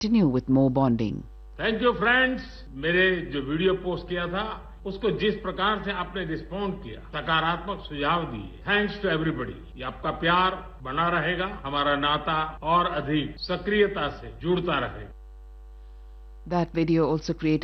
continue with more bonding. Thank you friends. मेरे जो video post किया था उसको जिस प्रकार से आपने रिस्पॉन्ड किया, सकारात्मक सुझाव दिए, थैंक्स टू एवरीबॉडी। ये आपका प्यार बना रहेगा, हमारा नाता और अधिक सक्रियता से जुड़ता रहेगा। That video also created